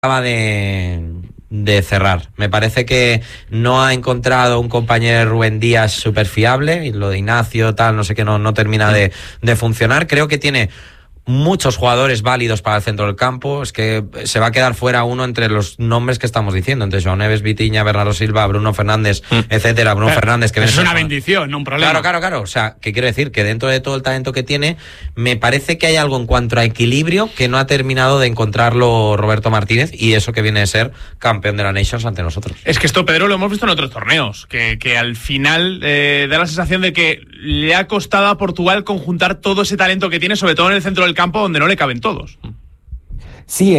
acaba de cerrar. Me parece que no ha encontrado un compañero Rubén Díaz súper fiable, y lo de Ignacio, tal, no sé qué, no termina de funcionar. Creo que tiene muchos jugadores válidos para el centro del campo. Es que se va a quedar fuera uno entre los nombres que estamos diciendo, entre João Neves, Vitinha, Bernardo Silva, Bruno Fernández, etcétera. Bruno Fernández, que es una bendición, no un problema. Claro. O sea, que quiero decir que dentro de todo el talento que tiene, me parece que hay algo en cuanto a equilibrio que no ha terminado de encontrarlo Roberto Martínez, y eso que viene de ser campeón de la Nations ante nosotros. Es que esto, Pedro, lo hemos visto en otros torneos, que al final da la sensación de que le ha costado a Portugal conjuntar todo ese talento que tiene, sobre todo en el centro del campo, donde no le caben todos. Sí,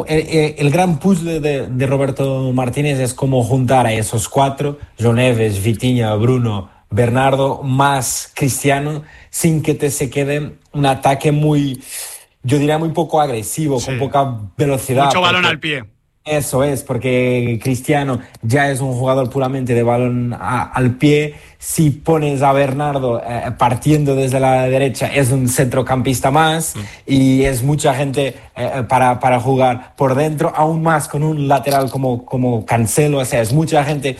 el gran puzzle de Roberto Martínez es cómo juntar a esos cuatro, João Neves, Vitinha, Bruno, Bernardo, más Cristiano, sin que te se quede un ataque muy, yo diría muy poco agresivo, con poca velocidad. Mucho balón al pie. Eso es, porque Cristiano ya es un jugador puramente de balón al pie. Si pones a Bernardo partiendo desde la derecha, es un centrocampista más, y es mucha gente para jugar por dentro, aún más con un lateral como Cancelo. O sea, es mucha gente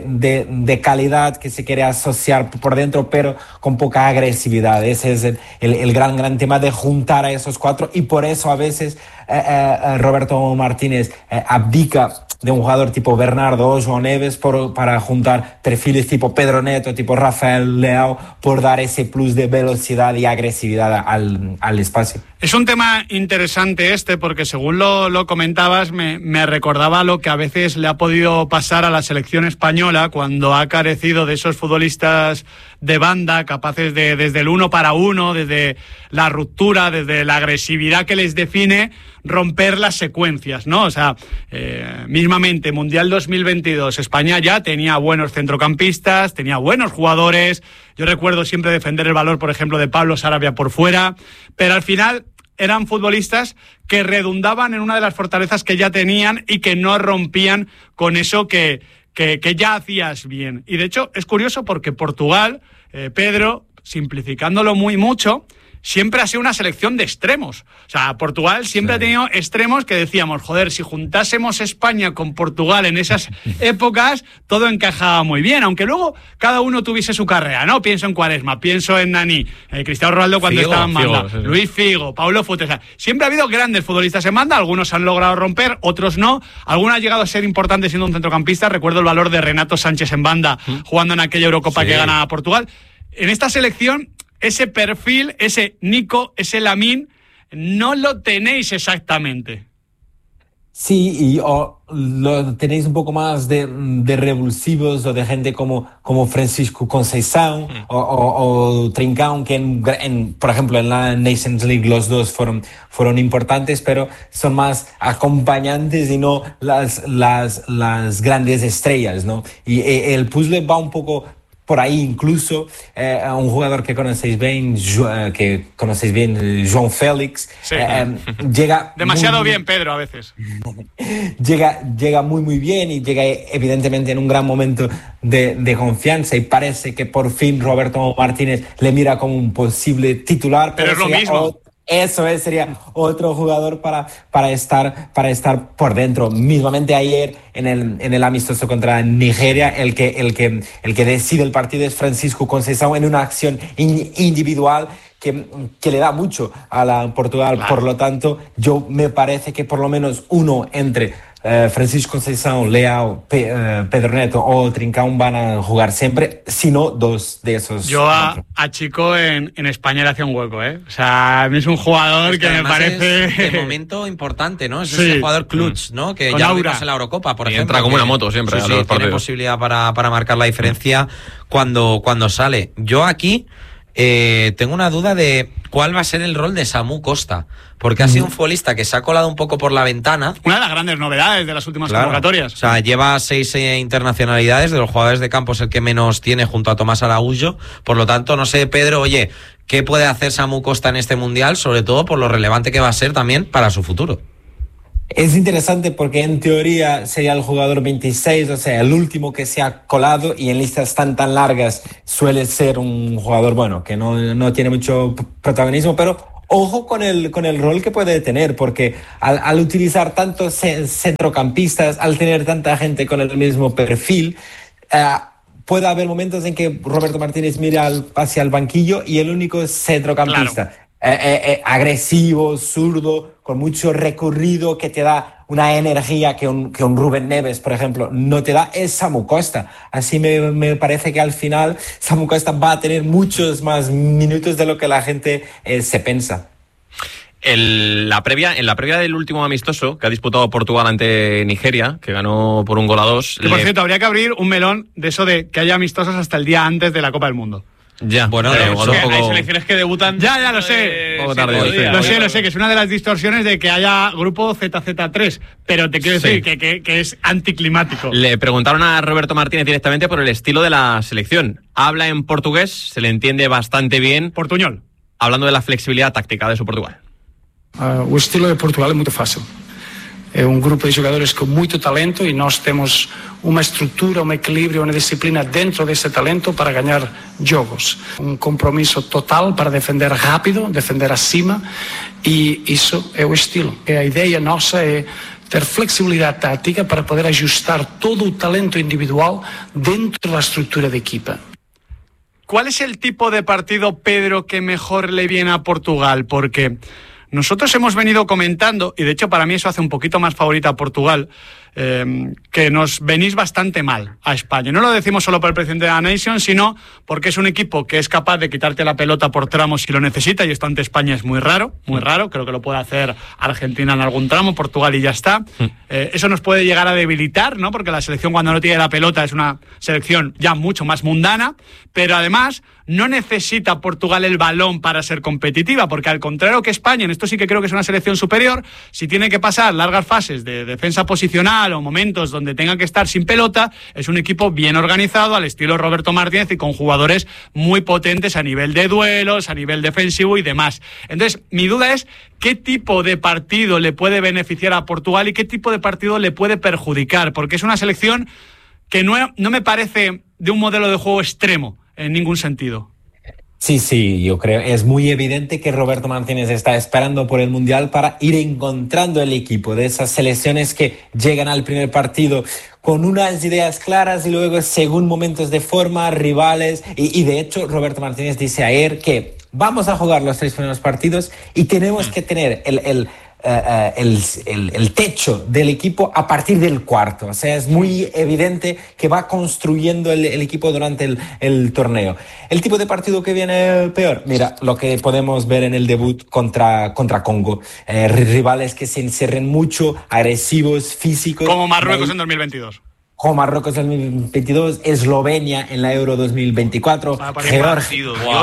de calidad que se quiere asociar por dentro, pero con poca agresividad. Ese es el gran tema de juntar a esos cuatro, y por eso a veces Roberto Martínez abdica de un jugador tipo Bernardo o João Neves para juntar perfiles tipo Pedro Neto, tipo Rafael Leao, por dar ese plus de velocidad y agresividad al espacio. Es un tema interesante porque según lo comentabas, me recordaba lo que a veces le ha podido pasar a la selección española cuando ha carecido de esos futbolistas de banda capaces de, desde el 1 para 1, desde la ruptura, desde la agresividad que les define, romper las secuencias, ¿no? O sea, mismamente, Mundial 2022, España ya tenía buenos centrocampistas, tenía buenos jugadores. Yo recuerdo siempre defender el valor, por ejemplo, de Pablo Sarabia por fuera, pero al final eran futbolistas que redundaban en una de las fortalezas que ya tenían y que no rompían con eso que ya hacías bien. Y de hecho es curioso porque Portugal, Pedro, simplificándolo mucho, siempre ha sido una selección de extremos. O sea, Portugal siempre ha tenido extremos que decíamos, joder, si juntásemos España con Portugal en esas épocas, todo encajaba muy bien, aunque luego cada uno tuviese su carrera, ¿no? Pienso en Quaresma, pienso en Nani, Cristiano Ronaldo cuando estaba en banda, Luis Figo, Paulo Futre. O sea, siempre ha habido grandes futbolistas en banda, algunos han logrado romper, otros no. Algunos han llegado a ser importantes siendo un centrocampista. Recuerdo el valor de Renato Sánchez en banda, jugando en aquella Eurocopa que gana Portugal. En esta selección, ese perfil, ese Nico, ese Lamine, no lo tenéis exactamente. Sí, y lo tenéis un poco más de revulsivos, o de gente como Francisco Conceição o Trincão, que por ejemplo en la Nations League los dos fueron importantes, pero son más acompañantes y no las grandes estrellas, ¿no? Y el puzzle va un poco por ahí. Incluso a un jugador que conocéis bien, João Félix, llega demasiado bien, Pedro, a veces. llega muy bien, y llega evidentemente en un gran momento de confianza, y parece que por fin Roberto Martínez le mira como un posible titular. Pero es lo mismo. Eso sería otro jugador para estar por dentro. Mismamente ayer en el amistoso contra Nigeria, el que decide el partido es Francisco Conceição en una acción individual que le da mucho a la Portugal. Claro. Por lo tanto, me parece que por lo menos uno entre Francisco Conceição, Leao, Pedro Neto o Trincão van a jugar siempre, si no dos de esos. Yo a Chico en España le hacía un hueco, ¿eh? O sea, a mí es un jugador que me parece es de momento importante, ¿no? Es ese jugador clutch, ¿no? Que con ya aura. vimos en la Eurocopa, por y ejemplo. Entra como una moto siempre. Sí, tiene posibilidad para marcar la diferencia cuando sale. Yo aquí tengo una duda de cuál va a ser el rol de Samu Costa, porque ha sido un futbolista que se ha colado un poco por la ventana. Una de las grandes novedades de las últimas convocatorias. O sea, lleva 6 internacionalidades, de los jugadores de campo es el que menos tiene junto a Tomás Araújo. Por lo tanto, no sé, Pedro, oye, ¿qué puede hacer Samu Costa en este Mundial? Sobre todo por lo relevante que va a ser también para su futuro. Es interesante porque en teoría sería el jugador 26, o sea, el último que se ha colado, y en listas tan largas suele ser un jugador, bueno, que no tiene mucho protagonismo, pero Ojo con el rol que puede tener, porque al utilizar tantos centrocampistas, al tener tanta gente con el mismo perfil, puede haber momentos en que Roberto Martínez mira hacia el banquillo y el único centrocampista agresivo, zurdo, con mucho recorrido, que te da una energía que un Rubén Neves, por ejemplo, no te da, es Samu Costa. Así me parece que al final Samu Costa va a tener muchos más minutos de lo que la gente se piensa. En la previa del último amistoso que ha disputado Portugal ante Nigeria, que ganó por 1-2. Que por cierto, habría que abrir un melón de eso de que haya amistosos hasta el día antes de la Copa del Mundo. Ya, bueno, hay selecciones que debutan. Ya lo sé. Poco tarde, Lo sé, que es una de las distorsiones de que haya grupo ZZ3, pero te quiero decir que es anticlimático. Le preguntaron a Roberto Martínez directamente por el estilo de la selección. Habla en portugués, se le entiende bastante bien. Portuñol. Hablando de la flexibilidad táctica de su Portugal. O estilo de Portugal é muito fácil. É grupo de jogadores com muito talento e nós temos uma estrutura, um equilíbrio, uma disciplina dentro desse talento para ganhar jogos. Compromisso total para defender rápido, defender acima, e isso é o estilo. A ideia nossa é ter flexibilidade tática para poder ajustar todo o talento individual dentro da estrutura de equipa. ¿Cuál es el tipo de partido, Pedro, que mejor le viene a Portugal? Porque nosotros hemos venido comentando, y de hecho para mí eso hace un poquito más favorita a Portugal, que nos venís bastante mal a España. No lo decimos solo por el presidente de la Nation, sino porque es un equipo que es capaz de quitarte la pelota por tramos si lo necesita, y esto ante España es muy raro. Creo que lo puede hacer Argentina en algún tramo, Portugal y ya está. Eso nos puede llegar a debilitar, ¿no? Porque la selección, cuando no tiene la pelota, es una selección ya mucho más mundana, pero además no necesita Portugal el balón para ser competitiva, porque al contrario que España, en esto sí que creo que es una selección superior, si tiene que pasar largas fases de defensa posicional o momentos donde tenga que estar sin pelota, es un equipo bien organizado al estilo Roberto Martínez y con jugadores muy potentes a nivel de duelos, a nivel defensivo y demás. Entonces, mi duda es qué tipo de partido le puede beneficiar a Portugal y qué tipo de partido le puede perjudicar, porque es una selección que no me parece de un modelo de juego extremo en ningún sentido. Sí, yo creo, es muy evidente que Roberto Martínez está esperando por el Mundial para ir encontrando el equipo de esas selecciones que llegan al primer partido con unas ideas claras y luego, según momentos de forma, rivales, y de hecho Roberto Martínez dice ayer que vamos a jugar los 3 primeros partidos y tenemos que tener el techo del equipo a partir del cuarto. O sea, es muy evidente que va construyendo el equipo durante el torneo. El tipo de partido que viene peor, mira, lo que podemos ver en el debut contra Congo. Rivales que se encierren mucho, agresivos, físicos. Como Marruecos en 2022. Como Marruecos en 2022, Eslovenia en la Euro 2024, Georgia.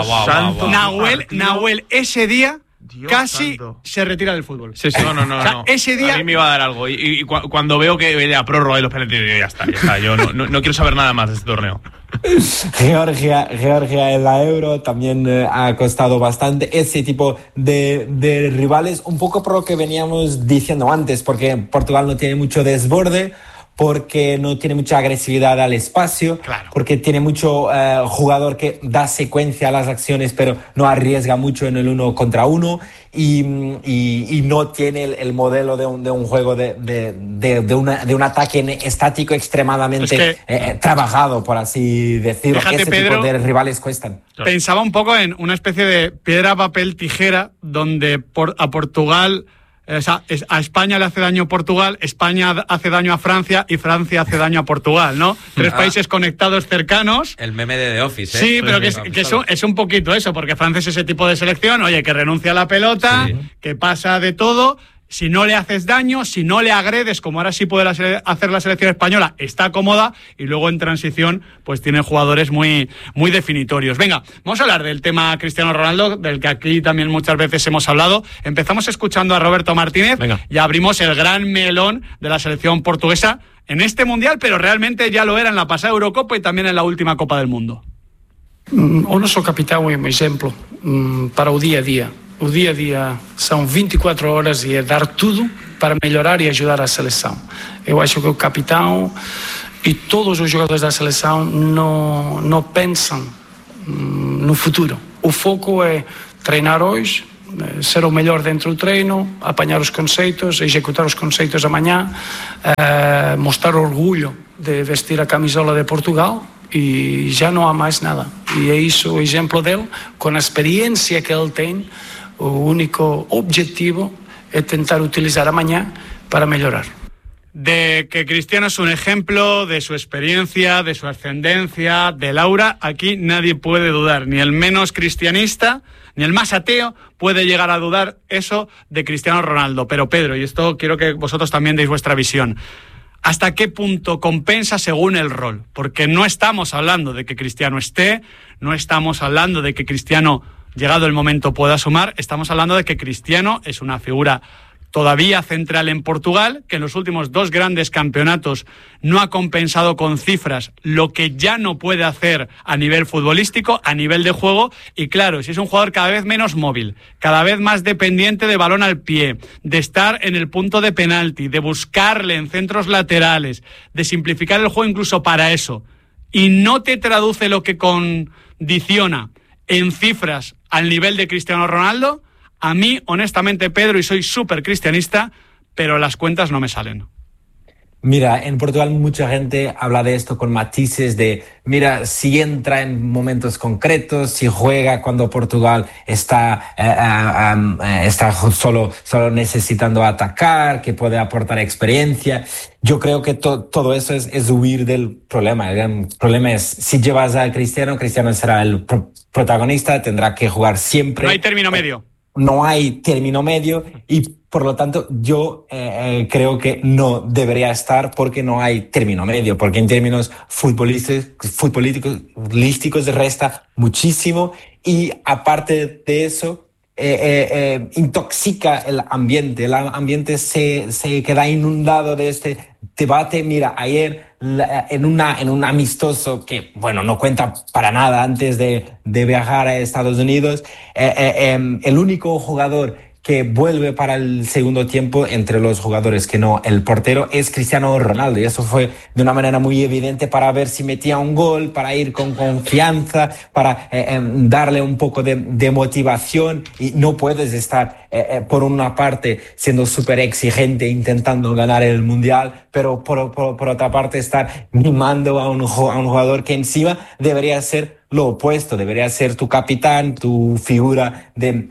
Nahuel, ese día Dios casi santo. Se retira del fútbol. Sí. No. O sea, ese día a mí me iba a dar algo. Y cuando veo que la prórroga y los penaltis, ya está. Yo no quiero saber nada más de este torneo. Georgia en la Euro también ha costado bastante ese tipo de rivales, un poco por lo que veníamos diciendo antes, porque Portugal no tiene mucho desborde, porque no tiene mucha agresividad al espacio, claro, porque tiene mucho jugador que da secuencia a las acciones pero no arriesga mucho en el 1 contra 1 y no tiene el modelo de un juego de un ataque estático extremadamente trabajado, por así decirlo. Fíjate, ese Pedro, tipo de rivales cuestan. Pensaba un poco en una especie de piedra, papel, tijera, donde a Portugal... O sea, a España le hace daño Portugal, España hace daño a Francia y Francia hace daño a Portugal, ¿no? 3 países conectados cercanos. El meme de The Office, ¿eh? Sí, pero que es un poquito eso, porque Francia es ese tipo de selección, oye, que renuncia a la pelota, que pasa de todo. Si no le haces daño, si no le agredes, como ahora sí puede hacer la selección española, está cómoda, y luego en transición pues tiene jugadores muy, muy definitorios. Venga, vamos a hablar del tema Cristiano Ronaldo, del que aquí también muchas veces hemos hablado. Empezamos escuchando a Roberto Martínez. Venga. Y abrimos el gran melón de la selección portuguesa en este Mundial, pero realmente ya lo era en la pasada Eurocopa y también en la última Copa del Mundo. O nosso capitão é um exemplo para o dia a dia. O dia a dia são 24 horas e é dar tudo para melhorar e ajudar a seleção. Eu acho que o capitão e todos os jogadores da seleção não pensam no futuro. O foco é treinar hoje, ser o mellor dentro do treino, apañar os conceitos, executar os conceitos amanhã, mostrar orgulho de vestir a camisola de Portugal, e já não há mais nada. E é isso o exemplo dele, com a experiência que ele tem. O único objetivo é tentar utilizar amanhã para melhorar. De que Cristiano es un ejemplo, de su experiencia, de su ascendencia, del aura, aquí nadie puede dudar, ni el menos cristianista, ni el más ateo puede llegar a dudar eso de Cristiano Ronaldo. Pero Pedro, y esto quiero que vosotros también deis vuestra visión, ¿hasta qué punto compensa según el rol? Porque no estamos hablando de que Cristiano esté, no estamos hablando de que Cristiano, llegado el momento, pueda sumar, estamos hablando de que Cristiano es una figura todavía central en Portugal, que en los últimos 2 grandes campeonatos no ha compensado con cifras lo que ya no puede hacer a nivel futbolístico, a nivel de juego, y claro, si es un jugador cada vez menos móvil, cada vez más dependiente de balón al pie, de estar en el punto de penalti, de buscarle en centros laterales, de simplificar el juego incluso para eso, y no te traduce lo que condiciona en cifras al nivel de Cristiano Ronaldo, a mí, honestamente, Pedro, y soy súper cristianista, pero las cuentas no me salen. Mira, en Portugal mucha gente habla de esto con matices de, mira, si entra en momentos concretos, si juega cuando Portugal está solo necesitando atacar, que puede aportar experiencia. Yo creo que todo eso es huir del problema. El problema es, si llevas a Cristiano será el protagonista, tendrá que jugar siempre. No hay término medio. No hay término medio y por lo tanto yo creo que no debería estar porque no hay término medio, porque en términos futbolísticos resta muchísimo y aparte de eso intoxica el ambiente se queda inundado de este debate. Mira, ayer en un amistoso que, bueno, no cuenta para nada antes de viajar a Estados Unidos, el único jugador que vuelve para el segundo tiempo entre los jugadores, que no el portero, es Cristiano Ronaldo. Y eso fue de una manera muy evidente para ver si metía un gol, para ir con confianza, para darle un poco de motivación. Y no puedes estar, por una parte, siendo súper exigente, intentando ganar el Mundial, pero por otra parte estar mimando a un jugador que encima debería ser lo opuesto, debería ser tu capitán, tu figura de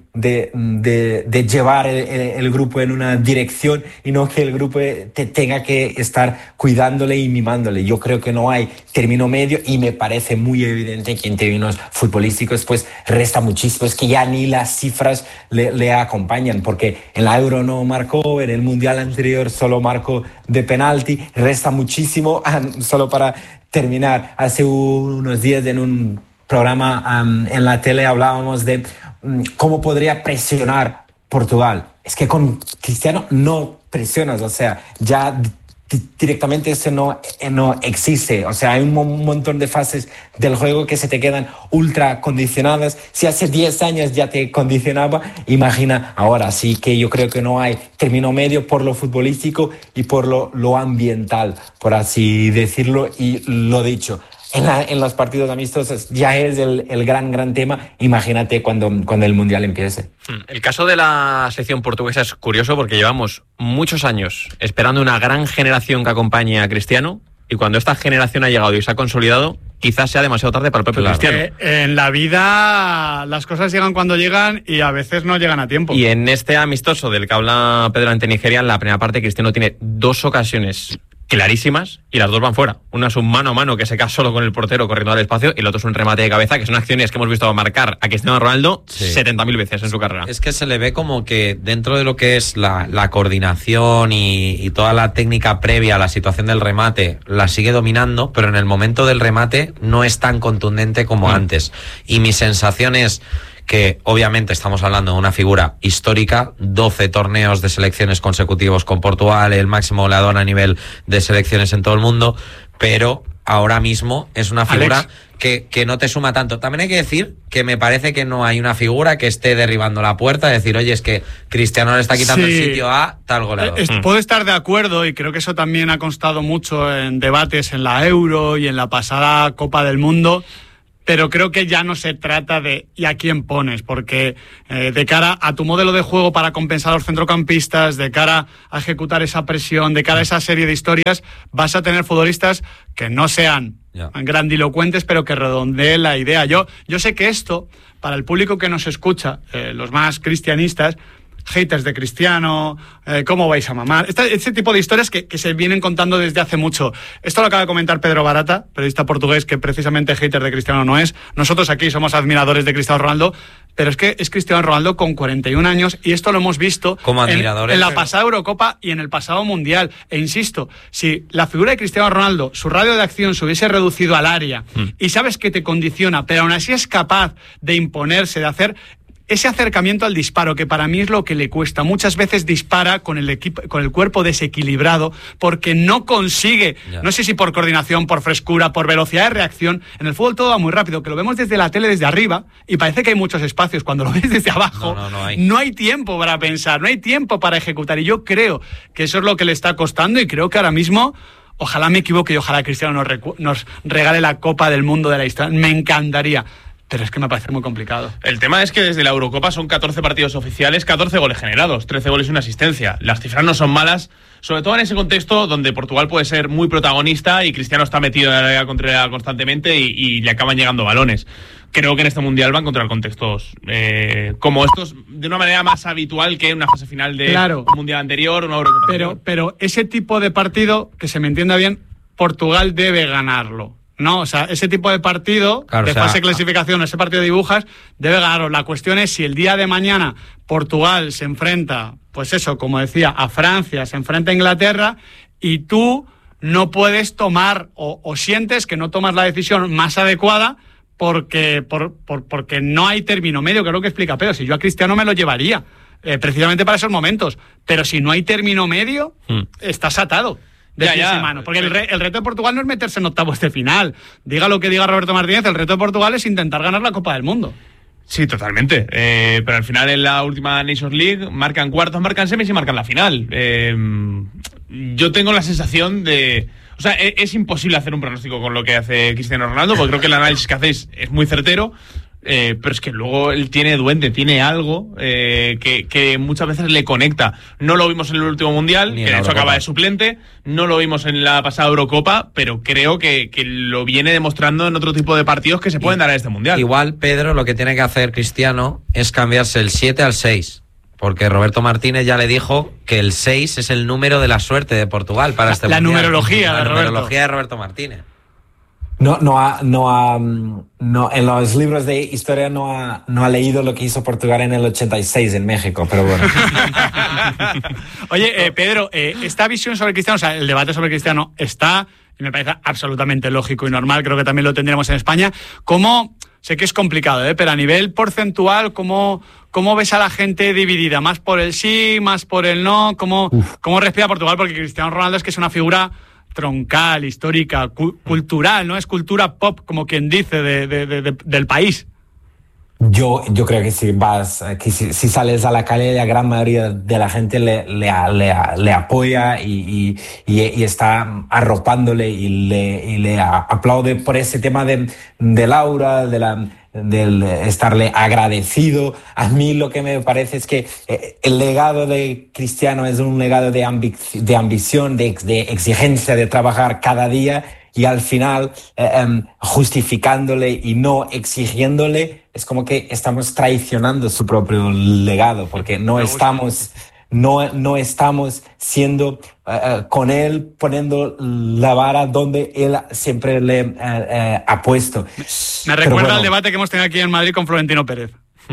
llevar el grupo en una dirección y no que el grupo te tenga que estar cuidándole y mimándole. Yo creo que no hay término medio y me parece muy evidente que en términos futbolísticos pues resta muchísimo. Es que ya ni las cifras le acompañan, porque en la Euro no marcó, en el Mundial anterior solo marcó de penalti, resta muchísimo. Solo para terminar, hace unos días en un programa en la tele hablábamos de cómo podría presionar Portugal. Es que con Cristiano no presionas, o sea, ya directamente eso no existe. O sea, hay un montón de fases del juego que se te quedan ultra condicionadas. Si hace 10 años ya te condicionaba, imagina ahora. Así que yo creo que no hay término medio por lo futbolístico y por lo ambiental, por así decirlo. Y lo dicho, en los partidos amistosos ya es el gran tema. Imagínate cuando el Mundial empiece. El caso de la selección portuguesa es curioso porque llevamos muchos años esperando una gran generación que acompañe a Cristiano, y cuando esta generación ha llegado y se ha consolidado, quizás sea demasiado tarde para el propio Cristiano. En la vida las cosas llegan cuando llegan y a veces no llegan a tiempo. Y en este amistoso del que habla Pedro ante Nigeria, en la primera parte Cristiano tiene 2 ocasiones clarísimas y las 2 van fuera. Una es un mano a mano que se queda solo con el portero corriendo al espacio, y el otro es un remate de cabeza, que son acciones que hemos visto marcar a Cristiano Ronaldo 70.000 veces en su carrera. Es que se le ve como que dentro de lo que es la coordinación y toda la técnica previa a la situación del remate la sigue dominando, pero en el momento del remate no es tan contundente como antes. Y mi sensación es que obviamente estamos hablando de una figura histórica, 12 torneos de selecciones consecutivos con Portugal, el máximo goleador a nivel de selecciones en todo el mundo, pero ahora mismo es una figura que no te suma tanto. También hay que decir que me parece que no hay una figura que esté derribando la puerta, decir, oye, es que Cristiano le está quitando el sitio a tal goleador. Puedo estar de acuerdo, y creo que eso también ha constado mucho en debates en la Euro y en la pasada Copa del Mundo. pero creo que ya no se trata de ¿y a quién pones? Porque de cara a tu modelo de juego para compensar a los centrocampistas, de cara a ejecutar esa presión, de cara a esa serie de historias, vas a tener futbolistas que no sean grandilocuentes, pero que redondeen la idea. Yo sé que esto, para el público que nos escucha, los más cristianistas, haters de Cristiano, cómo vais a mamar, este tipo de historias que se vienen contando desde hace mucho. Esto lo acaba de comentar Pedro Barata, periodista portugués, que precisamente hater de Cristiano no es. Nosotros aquí somos admiradores de Cristiano Ronaldo, pero es que es Cristiano Ronaldo con 41 años y esto lo hemos visto como en la pasada Eurocopa y en el pasado Mundial. E insisto, si la figura de Cristiano Ronaldo, su radio de acción se hubiese reducido al área y sabes que te condiciona, pero aún así es capaz de imponerse, de hacer ese acercamiento al disparo, que para mí es lo que le cuesta. Muchas veces dispara con el cuerpo desequilibrado porque no consigue, no sé si por coordinación, por frescura, por velocidad de reacción. En el fútbol todo va muy rápido, que lo vemos desde la tele, desde arriba, y parece que hay muchos espacios. Cuando lo ves desde abajo, no hay tiempo para pensar, no hay tiempo para ejecutar. Y yo creo que eso es lo que le está costando, y creo que ahora mismo, ojalá me equivoque y ojalá Cristiano nos regale la Copa del Mundo de la historia. Me encantaría. Pero es que me parece muy complicado. El tema es que desde la Eurocopa son 14 partidos oficiales, 14 goles generados, 13 goles y una asistencia. Las cifras no son malas, sobre todo en ese contexto donde Portugal puede ser muy protagonista y Cristiano está metido en la área contraria constantemente y le acaban llegando balones. Creo que en este Mundial va a encontrar contextos como estos de una manera más habitual que en una fase final de un Mundial anterior o una Eurocopa. Pero ese tipo de partido, que se me entienda bien, Portugal debe ganarlo. No, o sea, ese tipo de partido, fase de clasificación, ese partido de dibujas, debe ganarlo. La cuestión es si el día de mañana Portugal se enfrenta, pues eso, como decía, a Francia, se enfrenta a Inglaterra, y tú no puedes tomar o sientes que no tomas la decisión más adecuada porque no hay término medio, que es lo que explica Pedro. Si yo a Cristiano me lo llevaría, precisamente para esos momentos, pero si no hay término medio, estás atado. Porque el reto de Portugal no es meterse en octavos de final. Diga lo que diga Roberto Martínez, el reto de Portugal es intentar ganar la Copa del Mundo. Sí, totalmente. Pero al final en la última Nations League marcan cuartos, marcan semis y marcan la final. Yo tengo la sensación de... O sea, es imposible hacer un pronóstico con lo que hace Cristiano Ronaldo, porque creo que el análisis que hacéis es muy certero. Pero es que luego él tiene duende, tiene algo que muchas veces le conecta. No lo vimos en el último Mundial, que de hecho acaba de suplente, no lo vimos en la pasada Eurocopa, pero creo que lo viene demostrando en otro tipo de partidos que se pueden dar en este Mundial. Igual, Pedro, lo que tiene que hacer Cristiano es cambiarse el 7 al 6. Porque Roberto Martínez ya le dijo que el 6 es el número de la suerte de Portugal para este Mundial. La numerología de Roberto Martínez. No, en los libros de historia no ha leído lo que hizo Portugal en el 86 en México, pero bueno. Oye, Pedro, esta visión sobre Cristiano, o sea, el debate sobre Cristiano está, y me parece absolutamente lógico y normal, creo que también lo tendremos en España. ¿Cómo? Sé que es complicado, pero a nivel porcentual, ¿cómo ves a la gente dividida? ¿Más por el sí, más por el no? ¿Cómo respira Portugal? Porque Cristiano Ronaldo es que es una figura troncal, histórica, cultural, ¿no? Es cultura pop, como quien dice, del país. Yo creo que si sales a la calle, la gran mayoría de la gente le apoya y está arropándole y le aplaude por ese tema del aura, del estarle agradecido. A mí lo que me parece es que el legado de Cristiano es un legado de ambición, de exigencia, de trabajar cada día, y al final justificándole y no exigiéndole, es como que estamos traicionando su propio legado, porque no estamos siendo con él, poniendo la vara donde él siempre le ha puesto. Me recuerda al debate que hemos tenido aquí en Madrid con Florentino Pérez.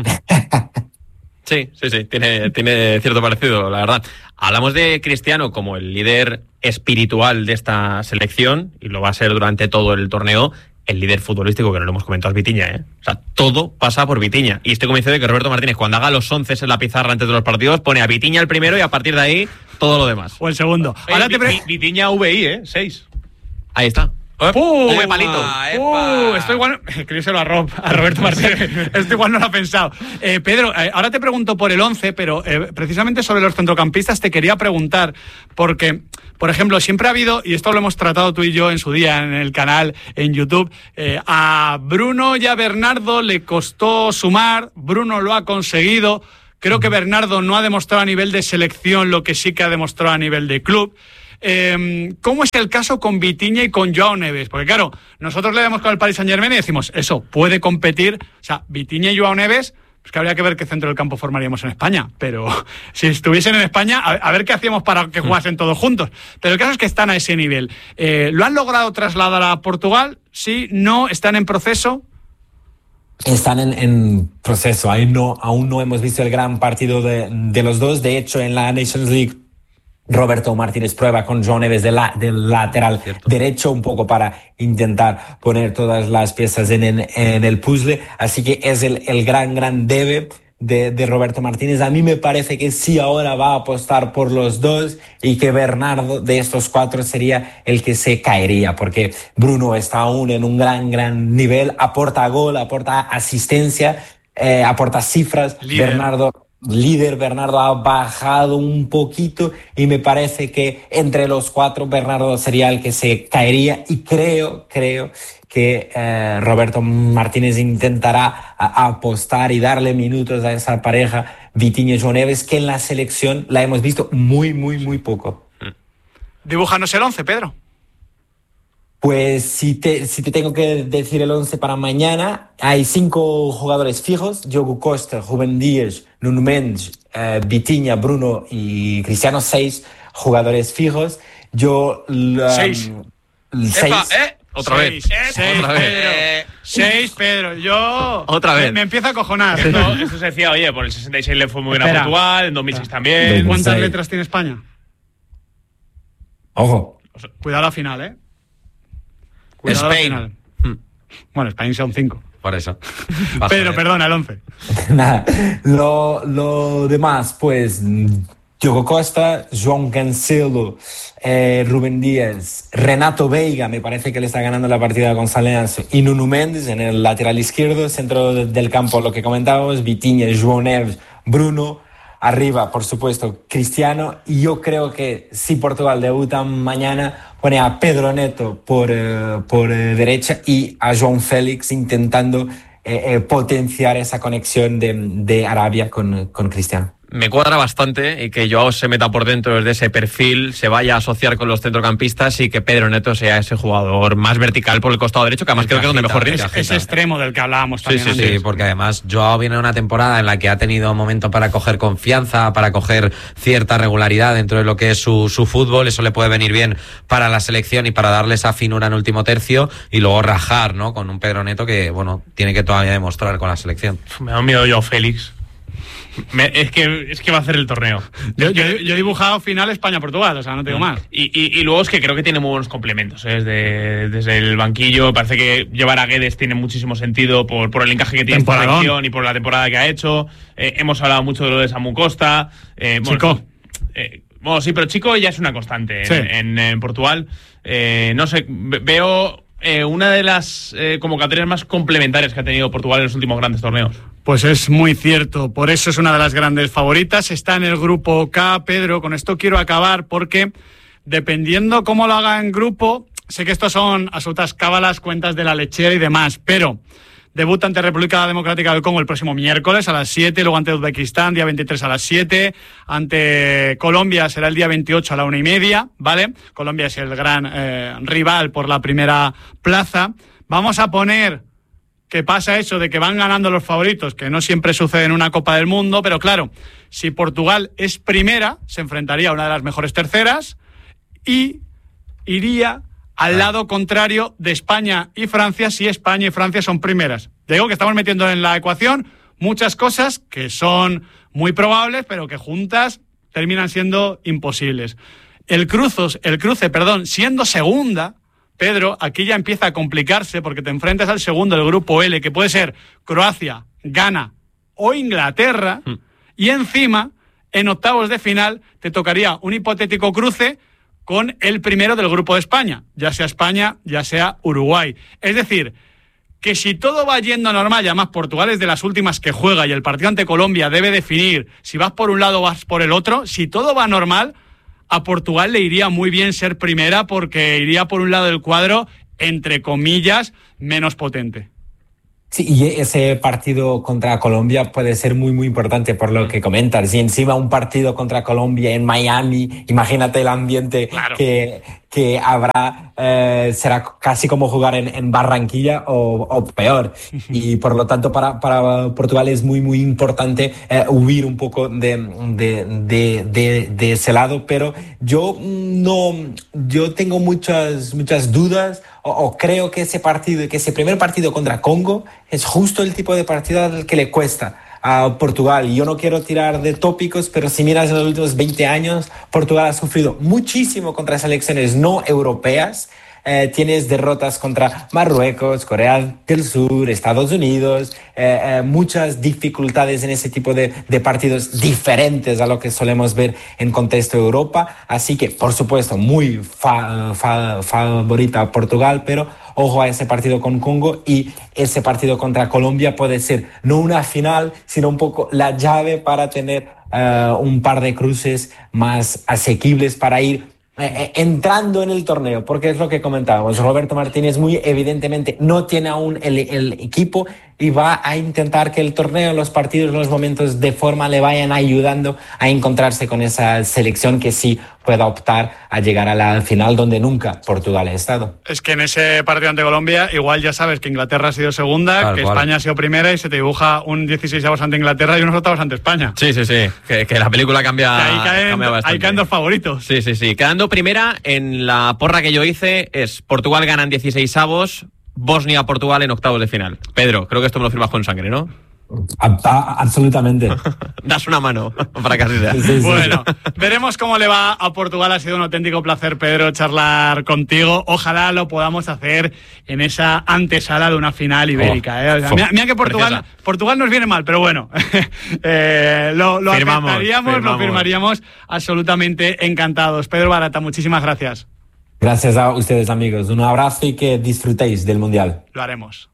Sí, tiene cierto parecido, la verdad. Hablamos de Cristiano como el líder espiritual de esta selección, y lo va a ser durante todo el torneo. El líder futbolístico, que no lo hemos comentado, es Vitinha, O sea, todo pasa por Vitinha. Y estoy convencido de que Roberto Martínez, cuando haga los 11 en la pizarra antes de los partidos, pone a Vitinha el primero y a partir de ahí todo lo demás. O el segundo. Vitinha VI, 6. Ahí está. Come palito. Esto igual... Escríbeselo a Roberto Martínez. Esto igual no lo ha pensado. Pedro, ahora te pregunto por el 11, pero precisamente sobre los centrocampistas te quería preguntar, porque, por ejemplo, siempre ha habido, y esto lo hemos tratado tú y yo en su día en el canal, en YouTube, a Bruno y a Bernardo le costó sumar, Bruno lo ha conseguido. Creo que Bernardo no ha demostrado a nivel de selección lo que sí que ha demostrado a nivel de club. ¿Cómo es el caso con Vitinha y con Joao Neves? Porque claro, nosotros le vemos con el Paris Saint-Germain y decimos, eso, puede competir. O sea, Vitinha y Joao Neves, pues que habría que ver qué centro del campo formaríamos en España. Pero si estuviesen en España, a ver qué hacíamos para que jugasen todos juntos. Pero el caso es que están a ese nivel. ¿Lo han logrado trasladar a Portugal? Sí, no, están en proceso. Están en proceso. Aún no hemos visto el gran partido de los dos. De hecho, en la Nations League, Roberto Martínez prueba con Joao Neves del lateral derecho, un poco para intentar poner todas las piezas en el puzzle. Así que es el gran debe de Roberto Martínez. A mí me parece que sí ahora va a apostar por los dos y que Bernardo de estos cuatro sería el que se caería, porque Bruno está aún en un gran nivel, aporta gol, aporta asistencia, aporta cifras. Bernardo ha bajado un poquito y me parece que entre los cuatro Bernardo sería el que se caería, y creo que Roberto Martínez intentará apostar y darle minutos a esa pareja Vitinha y Joao Neves, que en la selección la hemos visto muy poco. Dibújanos el 11, Pedro. Pues si te tengo que decir el 11 para mañana, hay 5 jugadores fijos: Diogo Costa, Rúben Díaz, Nuno Mendes, Vitinha, Bruno y Cristiano. 6 jugadores fijos. Yo... 6. Otra vez. 6, Pedro. Yo... Otra vez. Me empieza a acojonar. Eso se decía, oye, por el 66 le fue muy bien a Portugal, en 2006 también. ¿Cuántas letras tiene España? Ojo. Cuidado la final, ¿eh? Spain. Bueno, Spain son 5. Por eso. Pedro, perdona, el 11. Nada. Lo demás, pues... Diogo Costa, João Cancelo, Rúben Díaz, Renato Veiga, me parece que le está ganando la partida a González, y Nuno Mendes en el lateral izquierdo, centro del campo, lo que comentábamos, Vitinha, Joao Neves, Bruno, arriba, por supuesto, Cristiano. Y yo creo que si Portugal debuta mañana, pone a Pedro Neto por derecha y a João Félix intentando potenciar esa conexión de Arabia con Cristiano. Me cuadra bastante y que Joao se meta por dentro desde ese perfil, se vaya a asociar con los centrocampistas y que Pedro Neto sea ese jugador más vertical por el costado derecho, que además creo que es donde mejor rinde. Ese extremo del que hablábamos también. Sí, porque además Joao viene de una temporada en la que ha tenido momentos para coger confianza, para coger cierta regularidad dentro de lo que es su fútbol. Eso le puede venir bien para la selección y para darle esa finura en último tercio, y luego rajar, ¿no?, con un Pedro Neto que, bueno, tiene que todavía demostrar con la selección. Me da miedo Joao Félix. Es que va a hacer el torneo. Yo he dibujado final España-Portugal, o sea, no tengo más. Y luego es que creo que tiene muy buenos complementos, ¿eh? Desde el banquillo. Parece que llevar a Guedes tiene muchísimo sentido por el encaje que tiene en esta selección y por la temporada que ha hecho. Hemos hablado mucho de lo de Samu Costa. Chico. Bueno, sí, pero Chico ya es una constante en Portugal. No sé, veo una de las convocatorias más complementarias que ha tenido Portugal en los últimos grandes torneos. Pues es muy cierto, por eso es una de las grandes favoritas. Está en el grupo K, Pedro. Con esto quiero acabar porque, dependiendo cómo lo haga en grupo, sé que estos son absolutas cábalas, cuentas de la lechera y demás, pero debuta ante República Democrática del Congo el próximo miércoles a las 7, luego ante Uzbekistán, día 23 a las 7, ante Colombia será el día 28 a la 1:30, ¿vale? Colombia es el gran rival por la primera plaza. Vamos a poner que pasa eso de que van ganando los favoritos, que no siempre sucede en una Copa del Mundo, pero claro, si Portugal es primera, se enfrentaría a una de las mejores terceras y iría al lado contrario de España y Francia si España y Francia son primeras. Digo que estamos metiendo en la ecuación muchas cosas que son muy probables, pero que juntas terminan siendo imposibles. El cruce, siendo segunda, Pedro, aquí ya empieza a complicarse porque te enfrentas al segundo del grupo L, que puede ser Croacia, Ghana o Inglaterra, y encima, en octavos de final, te tocaría un hipotético cruce con el primero del grupo de España, ya sea España, ya sea Uruguay. Es decir, que si todo va yendo normal, y además Portugal es de las últimas que juega y el partido ante Colombia debe definir si vas por un lado o vas por el otro, si todo va normal, a Portugal le iría muy bien ser primera porque iría por un lado del cuadro, entre comillas, menos potente. Sí, y ese partido contra Colombia puede ser muy, muy importante por lo que comentas. Y encima un partido contra Colombia en Miami, imagínate el ambiente claro. que habrá, será casi como jugar en Barranquilla o peor. Y por lo tanto para Portugal es muy, muy importante huir un poco de ese lado. Pero yo tengo muchas dudas o creo que ese primer partido contra Congo es justo el tipo de partido al que le cuesta a Portugal. Y yo no quiero tirar de tópicos, pero si miras en los últimos 20 años, Portugal ha sufrido muchísimo contra selecciones no europeas. Tienes derrotas contra Marruecos, Corea del Sur, Estados Unidos, muchas dificultades en ese tipo de partidos diferentes a lo que solemos ver en contexto de Europa. Así que, por supuesto, muy favorita Portugal, pero ojo a ese partido con Congo, y ese partido contra Colombia puede ser no una final, sino un poco la llave para tener un par de cruces más asequibles para ir entrando en el torneo, porque es lo que comentábamos. Roberto Martínez muy evidentemente no tiene aún el equipo y va a intentar que el torneo, los partidos, los momentos de forma le vayan ayudando a encontrarse con esa selección que sí pueda optar a llegar a la final donde nunca Portugal ha estado. Es que en ese partido ante Colombia igual ya sabes que Inglaterra ha sido segunda, claro, que España ha sido primera y se te dibuja un 16avos ante Inglaterra y unos octavos ante España. Sí. Que la película cambia, cambia bastante. Ahí caen dos favoritos. Sí. Quedando primera en la porra que yo hice es Portugal gana en 16avos, Bosnia-Portugal en octavos de final. Pedro, creo que esto me lo firmas con sangre, ¿no? Absolutamente. Das una mano para que así sea. Sí. Bueno, veremos cómo le va a Portugal. Ha sido un auténtico placer, Pedro, charlar contigo. Ojalá lo podamos hacer en esa antesala de una final ibérica. Mira que Portugal nos viene mal, pero bueno, lo firmaríamos absolutamente encantados. Pedro Barata, muchísimas gracias. Gracias a ustedes, amigos. Un abrazo y que disfrutéis del Mundial. Lo haremos.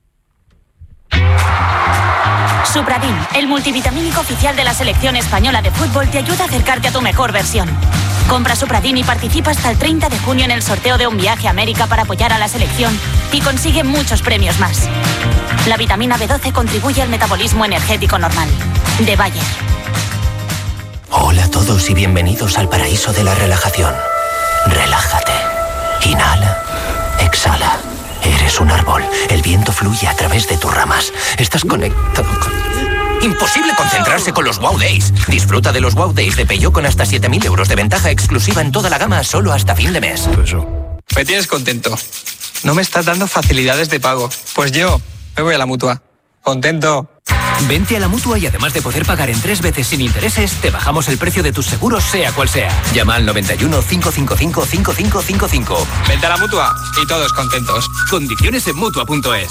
Supradin, el multivitamínico oficial de la selección española de fútbol, te ayuda a acercarte a tu mejor versión. Compra Supradin y participa hasta el 30 de junio en el sorteo de un viaje a América para apoyar a la selección y consigue muchos premios más. La vitamina B12 contribuye al metabolismo energético normal. De Bayer. Hola a todos y bienvenidos al paraíso de la relajación. Relájate. Inhala. Exhala. Eres un árbol. El viento fluye a través de tus ramas. Estás conectado con... Imposible concentrarse con los Wow Days. Disfruta de los Wow Days de Peugeot con hasta 7.000 euros de ventaja exclusiva en toda la gama solo hasta fin de mes. Me tienes contento. No me estás dando facilidades de pago. Pues yo me voy a la Mutua. Contento. Vente a la Mutua y además de poder pagar en 3 veces sin intereses, te bajamos el precio de tus seguros sea cual sea. Llama al 91 555 5555. Vente a la Mutua y todos contentos. Condiciones en Mutua.es.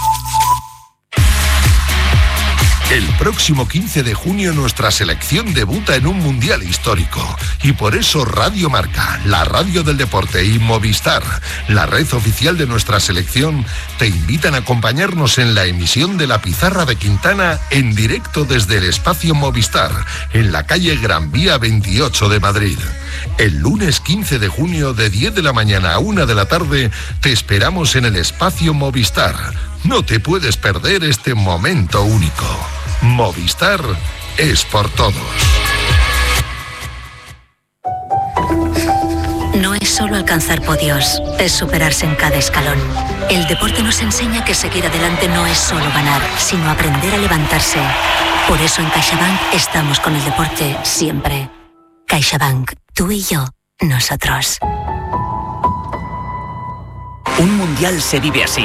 El próximo 15 de junio nuestra selección debuta en un mundial histórico. Y por eso Radio Marca, la radio del deporte, y Movistar, la red oficial de nuestra selección, te invitan a acompañarnos en la emisión de La Pizarra de Quintana en directo desde el espacio Movistar, en la calle Gran Vía 28 de Madrid. El lunes 15 de junio de 10 de la mañana a 1 de la tarde te esperamos en el espacio Movistar. No te puedes perder este momento único. Movistar es por todos. No es solo alcanzar podios, es superarse en cada escalón. El deporte nos enseña que seguir adelante no es solo ganar, sino aprender a levantarse. Por eso en CaixaBank estamos con el deporte siempre. CaixaBank, tú y yo, nosotros. Un mundial se vive así.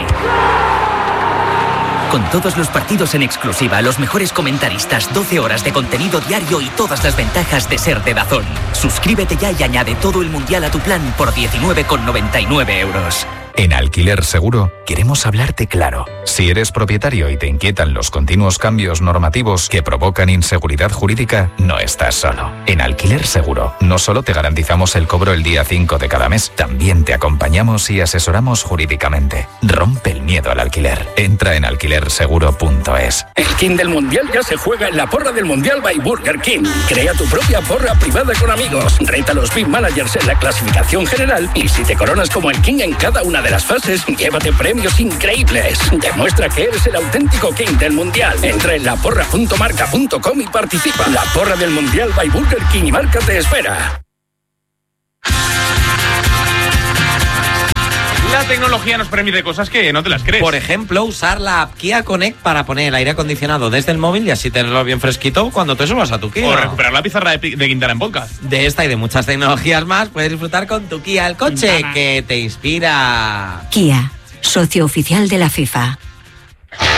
Con todos los partidos en exclusiva, los mejores comentaristas, 12 horas de contenido diario y todas las ventajas de ser de DAZN. Suscríbete ya y añade todo el mundial a tu plan por 19,99 €. En Alquiler Seguro queremos hablarte claro. Si eres propietario y te inquietan los continuos cambios normativos que provocan inseguridad jurídica, no estás solo. En Alquiler Seguro no solo te garantizamos el cobro el día 5 de cada mes, también te acompañamos y asesoramos jurídicamente. Rompe el miedo al alquiler. Entra en alquilerseguro.es. El King del Mundial ya se juega en la porra del Mundial by Burger King. Crea tu propia porra privada con amigos. Reta a los Big Managers en la clasificación general y si te coronas como el King en cada una de las fases, llévate premios increíbles. Demuestra que eres el auténtico King del Mundial. Entra en laporra.marca.com y participa. La porra del Mundial by Burger King y Marca te espera. La tecnología nos permite cosas que no te las crees. Por ejemplo, usar la app Kia Connect para poner el aire acondicionado desde el móvil y así tenerlo bien fresquito cuando te subas a tu Kia. O recuperar la pizarra de Quintana en podcast. De esta y de muchas tecnologías más puedes disfrutar con tu Kia, el coche que te inspira. Kia, socio oficial de la FIFA.